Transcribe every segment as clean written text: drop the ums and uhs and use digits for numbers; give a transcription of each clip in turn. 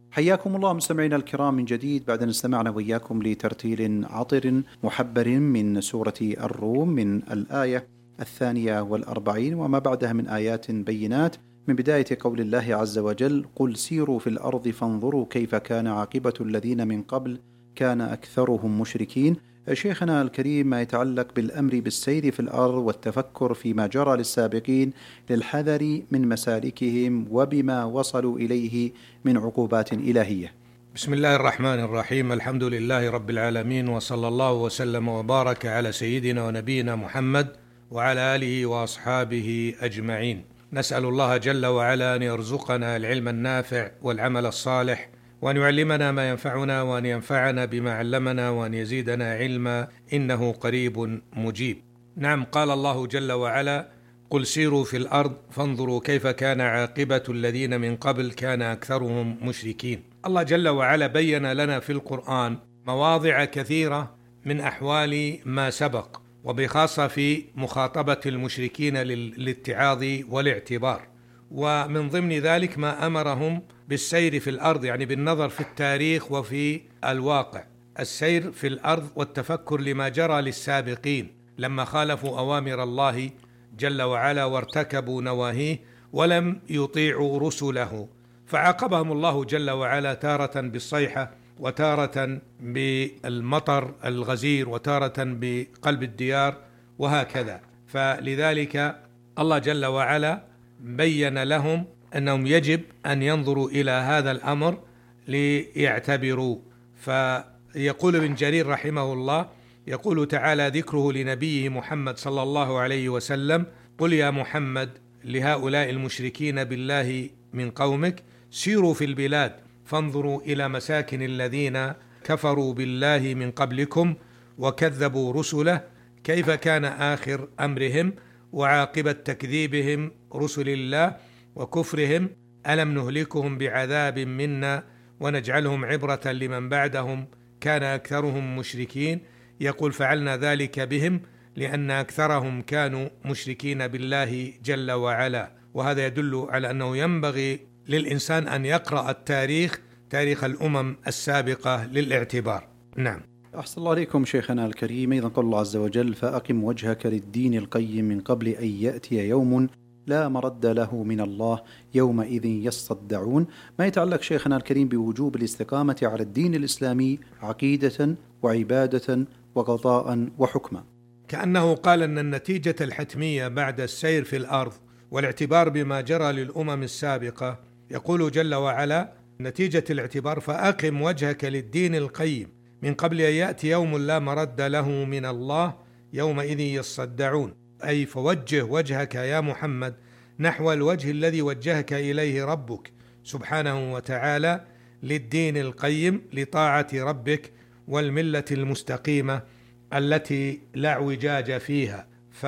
حياكم الله مستمعينا الكرام من جديد بعد أن استمعنا وإياكم لترتيل عطر محبر من سورة الروم من الآية 42 وما بعدها من آيات بينات من بداية قول الله عز وجل: قل سيروا في الأرض فانظروا كيف كان عاقبة الذين من قبل كان أكثرهم مشركين. شيخنا الكريم، ما يتعلق بالأمر بالسير في الأرض والتفكر فيما جرى للسابقين للحذر من مسالكهم وبما وصلوا إليه من عقوبات إلهية. بسم الله الرحمن الرحيم. الحمد لله رب العالمين، وصلى الله وسلم وبارك على سيدنا ونبينا محمد وعلى آله وأصحابه أجمعين. نسأل الله جل وعلا أن يرزقنا العلم النافع والعمل الصالح، وأن يعلمنا ما ينفعنا، وأن ينفعنا بما علمنا، وأن يزيدنا علما، إنه قريب مجيب. نعم، قال الله جل وعلا: قل سيروا في الأرض فانظروا كيف كان عاقبة الذين من قبل كان أكثرهم مشركين. الله جل وعلا بين لنا في القرآن مواضع كثيرة من أحوال ما سبق، وبخاصة في مخاطبة المشركين للاتعاظ والاعتبار، ومن ضمن ذلك ما أمرهم بالسير في الأرض، يعني بالنظر في التاريخ وفي الواقع، السير في الأرض والتفكر لما جرى للسابقين لما خالفوا أوامر الله جل وعلا وارتكبوا نواهيه ولم يطيعوا رسله، فعاقبهم الله جل وعلا تارة بالصيحة، وتارة بالمطر الغزير، وتارة بقلب الديار، وهكذا. فلذلك الله جل وعلا بين لهم أنهم يجب أن ينظروا إلى هذا الأمر ليعتبروا. فيقول ابن جرير رحمه الله، يقول تعالى ذكره لنبيه محمد صلى الله عليه وسلم: قل يا محمد لهؤلاء المشركين بالله من قومك سيروا في البلاد فانظروا إلى مساكن الذين كفروا بالله من قبلكم وكذبوا رسله كيف كان آخر أمرهم وعاقبة تكذيبهم رسل الله وكفرهم، ألم نهلكهم بعذاب منا ونجعلهم عبرة لمن بعدهم كان أكثرهم مشركين. يقول: فعلنا ذلك بهم لأن أكثرهم كانوا مشركين بالله جل وعلا. وهذا يدل على أنه ينبغي للإنسان أن يقرأ التاريخ، تاريخ الأمم السابقة، للاعتبار. نعم. أحسن الله عليكم شيخنا الكريم. أيضا قال الله عز وجل: فأقم وجهك للدين القيم من قبل أن يأتي يوم لا مرد له من الله يومئذ يصدعون. ما يتعلق شيخنا الكريم بوجوب الاستقامة على الدين الإسلامي عقيدة وعبادة وقضاء وحكما. كأنه قال أن النتيجة الحتمية بعد السير في الأرض والاعتبار بما جرى للأمم السابقة، يقول جل وعلا نتيجة الاعتبار: فأقم وجهك للدين القيم من قبل أن يأتي يوم لا مرد له من الله يومئذ يصدعون. أي فوجه وجهك يا محمد نحو الوجه الذي وجهك إليه ربك سبحانه وتعالى، للدين القيم، لطاعة ربك والملة المستقيمة التي لا اعوجاج فيها.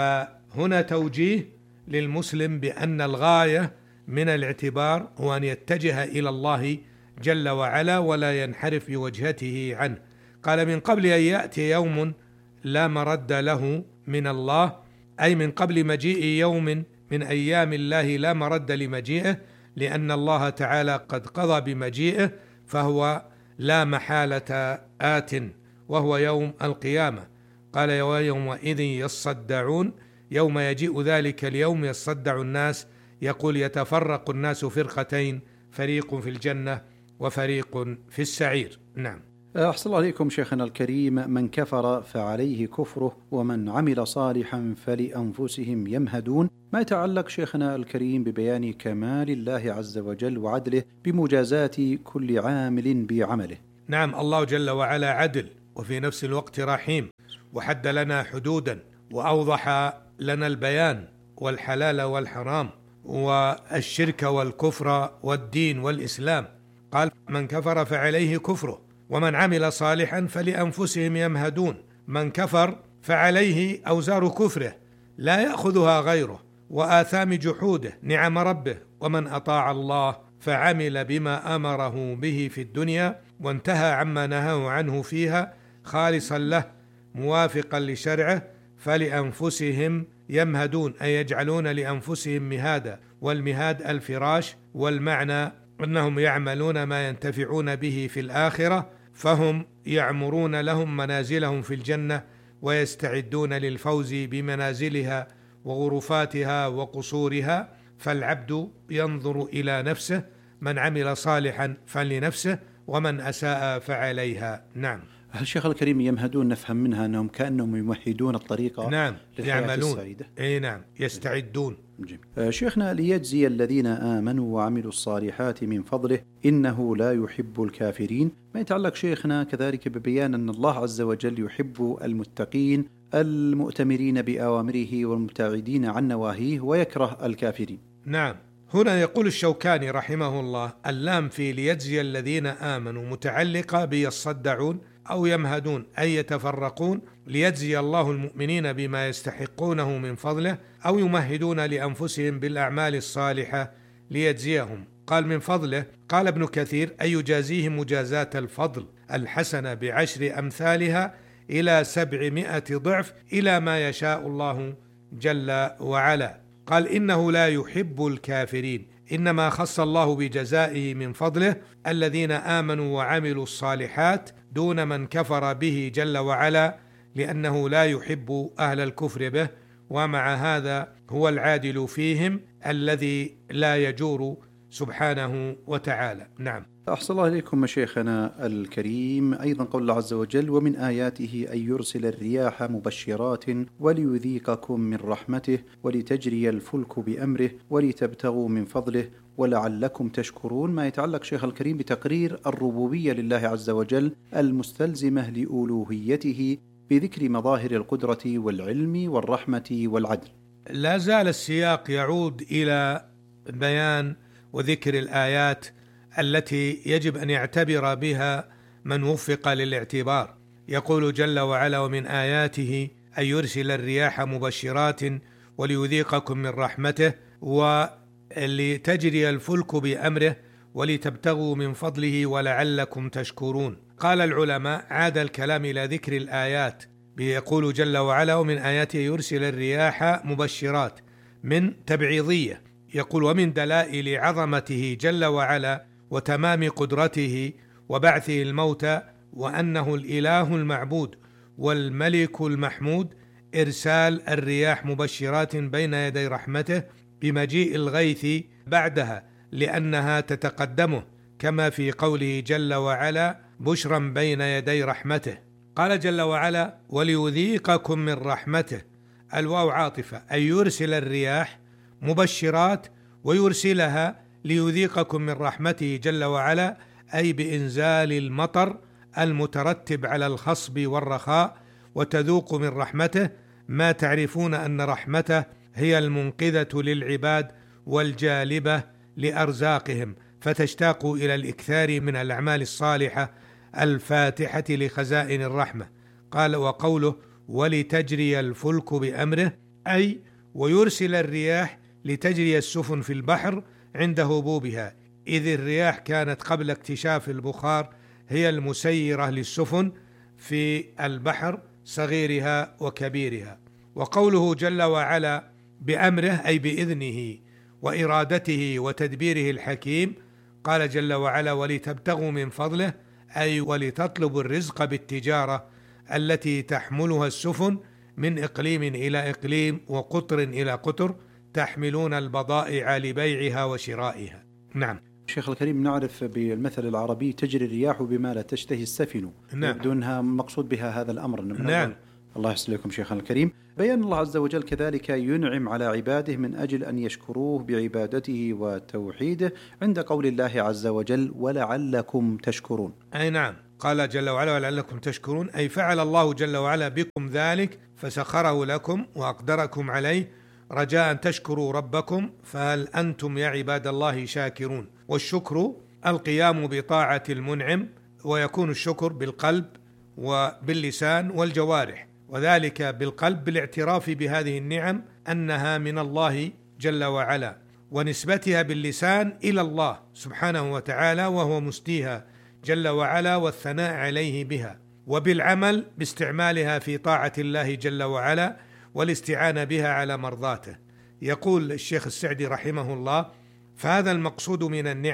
فهنا توجيه للمسلم بأن الغاية من الاعتبار هو أن يتجه إلى الله جل وعلا ولا ينحرف بوجهته عنه. قال: من قبل أن يأتي يوم لا مرد له من الله، أي من قبل مجيء يوم من أيام الله لا مرد لمجيئه، لأن الله تعالى قد قضى بمجيئه، فهو لا محالة آت، وهو يوم القيامة. قال: يومئذ يصدعون، يوم يجيء ذلك اليوم يصدع الناس، يقول: يتفرق الناس فرقتين، فريق في الجنة وفريق في السعير. نعم. أحسن الله عليكم شيخنا الكريم. من كفر فعليه كفره ومن عمل صالحا فلأنفسهم يمهدون. ما يتعلق شيخنا الكريم ببيان كمال الله عز وجل وعدله بمجازات كل عامل بعمله. نعم، الله جل وعلا عدل وفي نفس الوقت رحيم، وحد لنا حدودا وأوضح لنا البيان والحلال والحرام والشرك والكفر والدين والإسلام. قال: من كفر فعليه كفره ومن عمل صالحا فلأنفسهم يمهدون. من كفر فعليه أوزار كفره لا يأخذها غيره وآثام جحوده نعم ربه، ومن أطاع الله فعمل بما أمره به في الدنيا وانتهى عما نهاه عنه فيها خالصا له موافقا لشرعه فلأنفسهم يمهدون، أي يجعلون لأنفسهم مهادا، والمهاد الفراش، والمعنى أنهم يعملون ما ينتفعون به في الآخرة، فهم يعمرون لهم منازلهم في الجنة ويستعدون للفوز بمنازلها وغرفاتها وقصورها. فالعبد ينظر إلى نفسه، من عمل صالحا فلنفسه ومن أساء فعليها. نعم. هل شيخ الكريم يمهدون نفهم منها أنهم كأنهم يمهدون الطريقة؟ نعم، يعملون السعيدة. أي نعم، يستعدون. شيخنا، ليجزي الذين آمنوا وعملوا الصالحات من فضله إنه لا يحب الكافرين، ما يتعلق شيخنا كذلك ببيان أن الله عز وجل يحب المتقين المؤتمرين بأوامره والمبتعدين عن نواهيه ويكره الكافرين. نعم، هنا يقول الشوكاني رحمه الله: اللام في ليجزي الذين آمنوا متعلقة بيصدعون أو يمهدون أي يتفرقون، ليجزي الله المؤمنين بما يستحقونه من فضله، أو يمهدون لأنفسهم بالأعمال الصالحة ليجزيهم. قال من فضله، قال ابن كثير: أي يجازيهم مجازاة الفضل الحسنة ب10 أمثالها إلى 700 ضعف إلى ما يشاء الله جل وعلا. قال: إنه لا يحب الكافرين، إنما خص الله بجزائه من فضله الذين آمنوا وعملوا الصالحات دون من كفر به جل وعلا، لأنه لا يحب أهل الكفر به، ومع هذا هو العادل فيهم الذي لا يجور سبحانه وتعالى. نعم. أحسن الله إليكم مشايخنا الكريم. أيضا قول الله عز وجل: ومن آياته أن يرسل الرياح مبشرات وليذيقكم من رحمته ولتجري الفلك بأمره ولتبتغوا من فضله ولعلكم تشكرون، ما يتعلق شيخ الكريم بتقرير الربوبية لله عز وجل المستلزمة لألوهيته بذكر مظاهر القدرة والعلم والرحمة والعدل. لا زال السياق يعود إلى بيان وذكر الآيات التي يجب أن يعتبر بها من وفق للاعتبار. يقول جل وعلا: ومن آياته أن يرسل الرياح مبشرات وليذيقكم من رحمته ولتجري الفلك بأمره ولتبتغوا من فضله ولعلكم تشكرون. قال العلماء: عاد الكلام إلى ذكر الآيات، يقول جل وعلا: ومن آياته يرسل الرياح مبشرات، من تبعيضية. يقول: ومن دلائل عظمته جل وعلا وتمام قدرته وبعثه الموتى وأنه الإله المعبود والملك المحمود إرسال الرياح مبشرات بين يدي رحمته بمجيء الغيث بعدها، لأنها تتقدمه، كما في قوله جل وعلا: بشرا بين يدي رحمته. قال جل وعلا: وليذيقكم من رحمته، الواو عاطفة، أي يرسل الرياح مبشرات ويرسلها ليذيقكم من رحمته جل وعلا، أي بإنزال المطر المترتب على الخصب والرخاء، وتذوق من رحمته ما تعرفون أن رحمته هي المنقذة للعباد والجالبة لأرزاقهم، فتشتاقوا إلى الإكثار من الأعمال الصالحة الفاتحة لخزائن الرحمة. قال: وقوله ولتجري الفلك بأمره، أي ويرسل الرياح لتجري السفن في البحر عند هبوبها، إذ الرياح كانت قبل اكتشاف البخار هي المسيرة للسفن في البحر صغيرها وكبيرها. وقوله جل وعلا بأمره، أي بإذنه وإرادته وتدبيره الحكيم. قال جل وعلا: ولتبتغوا من فضله، أي ولتطلبوا الرزق بالتجارة التي تحملها السفن من إقليم إلى إقليم وقطر إلى قطر، تحملون البضائع لبيعها وشرائها. نعم. شيخ الكريم، نعرف بالمثل العربي: تجري الرياح بما لا تشتهي السفن. نعم. بدونها مقصود بها هذا الأمر. نعم. الله يحسن لكم شيخنا الكريم. بيان الله عز وجل كذلك ينعم على عباده من أجل أن يشكروه بعبادته وتوحيده عند قول الله عز وجل: ولعلكم تشكرون. أي نعم. قال جل وعلا: ولعلكم تشكرون، أي فعل الله جل وعلا بكم ذلك فسخره لكم وأقدركم عليه رجاء أن تشكروا ربكم، فهل أنتم يا عباد الله شاكرون؟ والشكر القيام بطاعة المنعم، ويكون الشكر بالقلب وباللسان والجوارح، وذلك بالقلب بالاعتراف بهذه النعم أنها من الله جل وعلا، ونسبتها باللسان إلى الله سبحانه وتعالى وهو مستيها جل وعلا والثناء عليه بها، وبالعمل باستعمالها في طاعة الله جل وعلا والاستعانة بها على مرضاته. يقول الشيخ السعدي رحمه الله: فهذا المقصود من النعم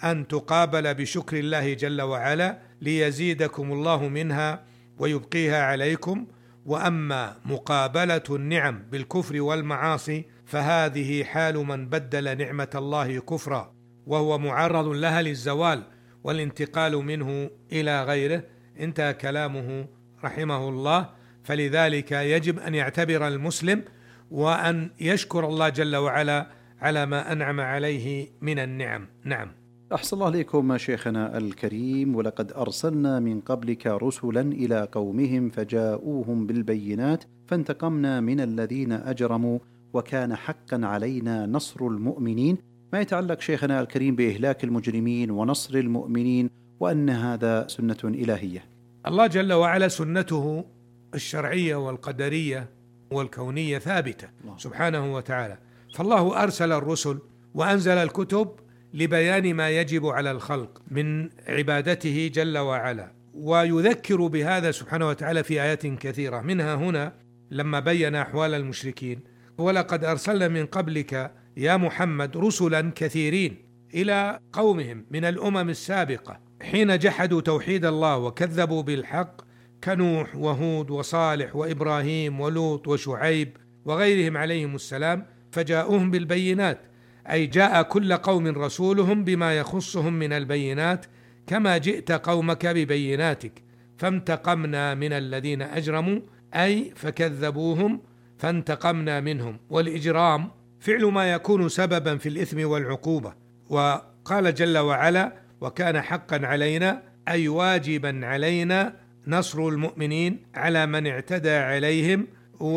أن تقابل بشكر الله جل وعلا ليزيدكم الله منها ويبقيها عليكم. وأما مقابلة النعم بالكفر والمعاصي فهذه حال من بدل نعمة الله كفرا، وهو معرض لها للزوال والانتقال منه إلى غيره. انتهى كلامه رحمه الله. فلذلك يجب أن يعتبر المسلم وأن يشكر الله جل وعلا على ما أنعم عليه من النعم. نعم. أحسن الله عليكم شيخنا الكريم. ولقد أرسلنا من قبلك رسلا إلى قومهم فجاءوهم بالبينات فانتقمنا من الذين أجرموا وكان حقا علينا نصر المؤمنين. ما يتعلق شيخنا الكريم بإهلاك المجرمين ونصر المؤمنين، وأن هذا سنة إلهية. الله جل وعلا سنته الشرعية والقدرية والكونية ثابتة سبحانه وتعالى. فالله أرسل الرسل وأنزل الكتب لبيان ما يجب على الخلق من عبادته جل وعلا، ويذكر بهذا سبحانه وتعالى في آيات كثيرة. منها هنا لما بين أحوال المشركين: ولقد أرسلنا من قبلك يا محمد رسلا كثيرين إلى قومهم من الأمم السابقة حين جحدوا توحيد الله وكذبوا بالحق، كنوح وهود وصالح وإبراهيم ولوط وشعيب وغيرهم عليهم السلام، فجاءوهم بالبينات، أي جاء كل قوم رسولهم بما يخصهم من البينات كما جئت قومك ببيناتك، فانتقمنا من الذين أجرموا، أي فكذبوهم فانتقمنا منهم. والإجرام فعل ما يكون سببا في الإثم والعقوبة. وقال جل وعلا: وكان حقا علينا، أي واجبا علينا نصر المؤمنين على من اعتدى عليهم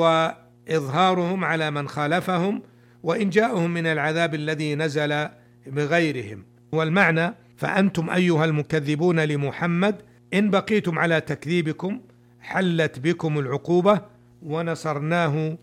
وإظهارهم على من خالفهم وإنجاؤهم من العذاب الذي نزل بغيرهم. والمعنى: فأنتم أيها المكذبون لمحمد إن بقيتم على تكذيبكم حلت بكم العقوبة ونصرناه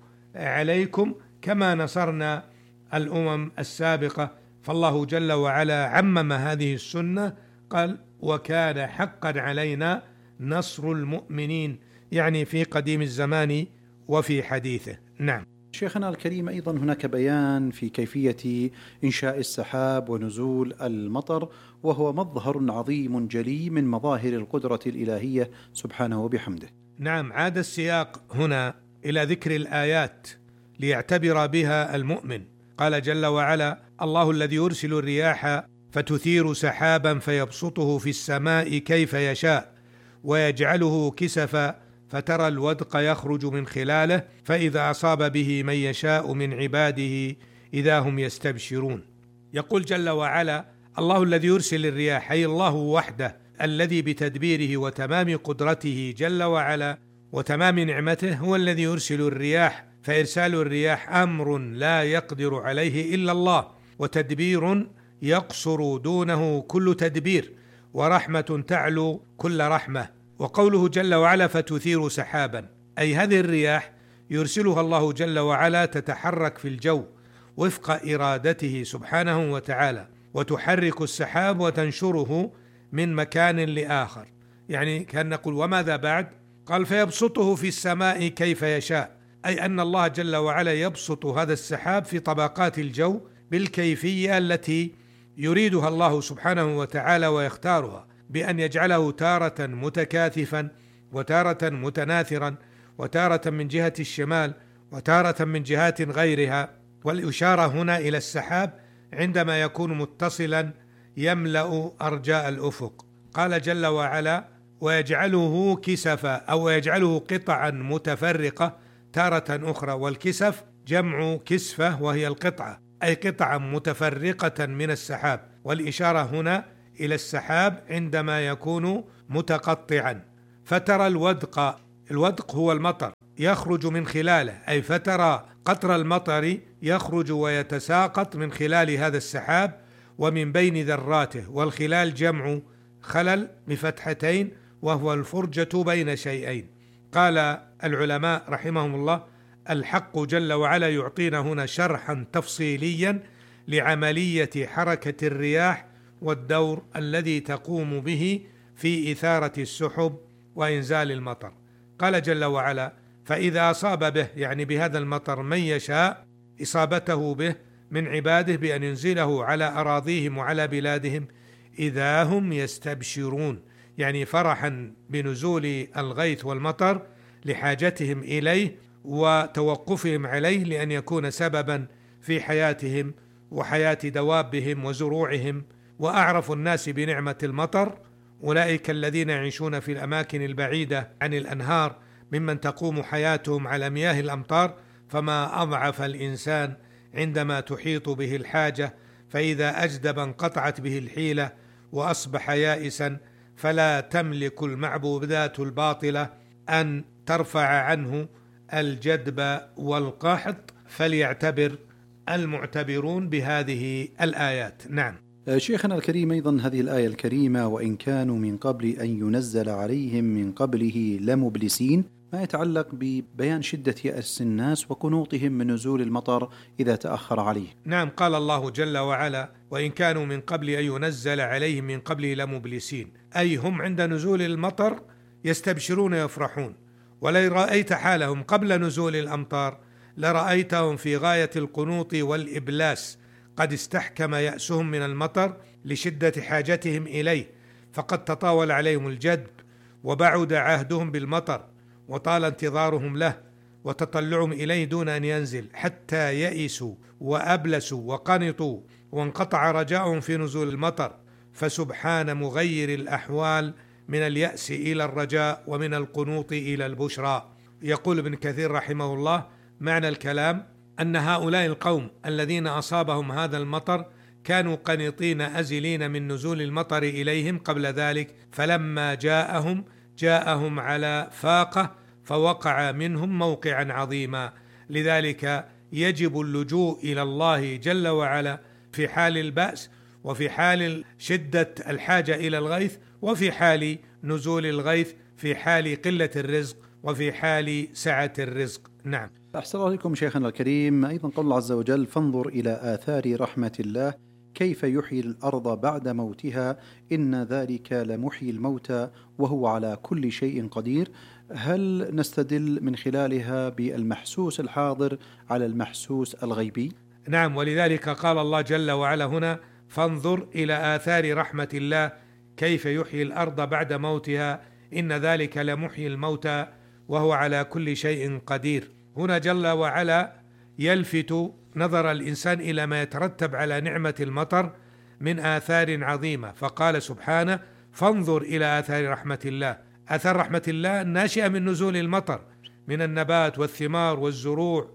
عليكم كما نصرنا الأمم السابقة. فالله جل وعلا عمم هذه السنة، قال: وكان حقا علينا نصر المؤمنين، يعني في قديم الزمان وفي حديثه. نعم. شيخنا الكريم، أيضا هناك بيان في كيفية إنشاء السحاب ونزول المطر، وهو مظهر عظيم جلي من مظاهر القدرة الإلهية سبحانه وبحمده. نعم، عاد السياق هنا إلى ذكر الآيات ليعتبر بها المؤمن. قال جل وعلا: الله الذي يرسل الرياح فتثير سحابا فيبسطه في السماء كيف يشاء ويجعله كسفا فترى الودق يخرج من خلاله فإذا أصاب به من يشاء من عباده إذا هم يستبشرون. يقول جل وعلا: الله الذي يرسل الرياح، أي الله وحده الذي بتدبيره وتمام قدرته جل وعلا وتمام نعمته هو الذي يرسل الرياح. فإرسال الرياح أمر لا يقدر عليه إلا الله، وتدبير يقصر دونه كل تدبير، ورحمة تعلو كل رحمة. وقوله جل وعلا: فتثير سحابا، أي هذه الرياح يرسلها الله جل وعلا تتحرك في الجو وفق إرادته سبحانه وتعالى، وتحرك السحاب وتنشره من مكان لآخر. يعني كان نقول: وماذا بعد؟ قال: فيبسطه في السماء كيف يشاء، أي أن الله جل وعلا يبسط هذا السحاب في طبقات الجو بالكيفية التي يريدها الله سبحانه وتعالى ويختارها، بأن يجعله تارة متكاثفا وتارة متناثرا وتارة من جهة الشمال وتارة من جهات غيرها. والإشارة هنا إلى السحاب عندما يكون متصلا يملأ أرجاء الأفق. قال جل وعلا: ويجعله كسفا، أو يجعله قطعا متفرقة تارة أخرى. والكسف جمع كسفة وهي القطعة، أي قطعا متفرقة من السحاب. والإشارة هنا إلى السحاب عندما يكون متقطعا. فترى الودق، الودق هو المطر، يخرج من خلاله، أي فترى قطر المطر يخرج ويتساقط من خلال هذا السحاب ومن بين ذراته. والخلال جمع خلل بفتحتين، وهو الفرجة بين شيئين. قال العلماء رحمهم الله: الحق جل وعلا يعطينا هنا شرحا تفصيليا لعملية حركة الرياح والدور الذي تقوم به في إثارة السحب وإنزال المطر. قال جل وعلا: فإذا أصاب به، يعني بهذا المطر، من يشاء إصابته به من عباده بأن ينزله على أراضيهم وعلى بلادهم إذا هم يستبشرون، يعني فرحا بنزول الغيث والمطر لحاجتهم إليه وتوقفهم عليه لأن يكون سببا في حياتهم وحياة دوابهم وزروعهم. وأعرف الناس بنعمة المطر أولئك الذين يعيشون في الأماكن البعيدة عن الأنهار ممن تقوم حياتهم على مياه الأمطار، فما أضعف الإنسان عندما تحيط به الحاجة، فإذا أجدب انقطعت به الحيلة وأصبح يائسا، فلا تملك المعبودات الباطلة أن ترفع عنه الجدب والقحط، فليعتبر المعتبرون بهذه الآيات. نعم. شيخنا الكريم، أيضا هذه الآية الكريمة وإن كانوا من قبل أن ينزل عليهم من قبله لمبلسين، ما يتعلق ببيان شدة يأس الناس وقنوطهم من نزول المطر إذا تأخر عليه. نعم، قال الله جل وعلا: وإن كانوا من قبل أن ينزل عليهم من قبله لمبلسين، أي هم عند نزول المطر يستبشرون يفرحون. ولئن رأيت حالهم قبل نزول الأمطار لرأيتهم في غاية القنوط والإبلاس، قد استحكم يأسهم من المطر لشدة حاجتهم إليه، فقد تطاول عليهم الجدب وبعد عهدهم بالمطر وطال انتظارهم له وتطلعهم إليه دون أن ينزل، حتى يئسوا وأبلسوا وقنطوا وانقطع رجاؤهم في نزول المطر. فسبحان مغير الأحوال، من اليأس إلى الرجاء ومن القنوط إلى البشرى. يقول ابن كثير رحمه الله: معنى الكلام أن هؤلاء القوم الذين أصابهم هذا المطر كانوا قنطين أزلين من نزول المطر إليهم قبل ذلك، فلما جاءهم على فاقة فوقع منهم موقعا عظيما. لذلك يجب اللجوء إلى الله جل وعلا في حال البأس، وفي حال شدة الحاجة إلى الغيث، وفي حال نزول الغيث، في حال قلة الرزق، وفي حال سعة الرزق. نعم. أحسن الله عليكم شيخنا الكريم. أيضا قول الله عز وجل: فانظر إلى آثار رحمة الله كيف يحيي الأرض بعد موتها إن ذلك لمحيي الموتى وهو على كل شيء قدير. هل نستدل من خلالها بالمحسوس الحاضر على المحسوس الغيبي؟ نعم، ولذلك قال الله جل وعلا هنا: فانظر إلى آثار رحمة الله كيف يحيي الأرض بعد موتها إن ذلك لمحيي الموتى وهو على كل شيء قدير. هنا جل وعلا يلفت نظر الإنسان إلى ما يترتب على نعمة المطر من آثار عظيمة، فقال سبحانه: فانظر إلى آثار رحمة الله. آثار رحمة الله ناشئة من نزول المطر، من النبات والثمار والزروع،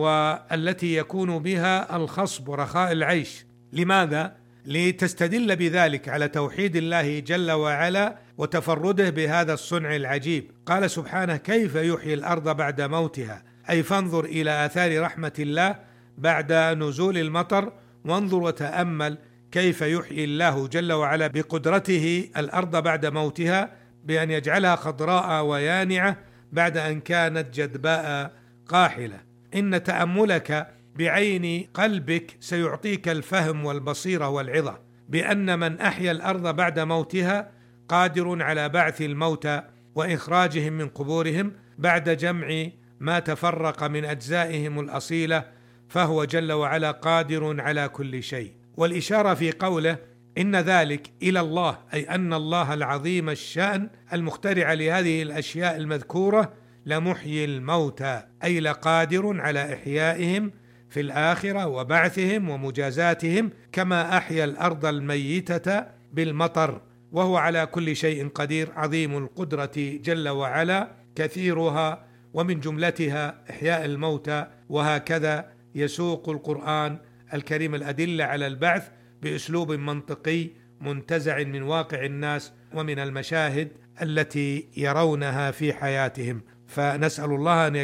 والتي يكون بها الخصب ورخاء العيش. لماذا؟ لتستدل بذلك على توحيد الله جل وعلا وتفرده بهذا الصنع العجيب. قال سبحانه: كيف يحيي الأرض بعد موتها، أي فانظر إلى آثار رحمة الله بعد نزول المطر، وانظر وتأمل كيف يحيي الله جل وعلا بقدرته الأرض بعد موتها، بأن يجعلها خضراء ويانعة بعد أن كانت جدباء قاحلة. إن تأملك بعين قلبك سيعطيك الفهم والبصيرة والعظة بأن من أحيا الأرض بعد موتها قادر على بعث الموتى وإخراجهم من قبورهم بعد جمع ما تفرق من أجزائهم الأصيلة، فهو جل وعلا قادر على كل شيء. والإشارة في قوله إن ذلك إلى الله، أي أن الله العظيم الشأن المخترع لهذه الأشياء المذكورة لمحيي الموتى، أي لقادر على إحيائهم في الآخرة وبعثهم ومجازاتهم، كما أحيا الأرض الميتة بالمطر، وهو على كل شيء قدير عظيم القدرة جل وعلا كثيرها، ومن جملتها إحياء الموتى. وهكذا يسوق القرآن الكريم الأدلة على البعث بأسلوب منطقي منتزع من واقع الناس ومن المشاهد التي يرونها في حياتهم. فنسأل الله أن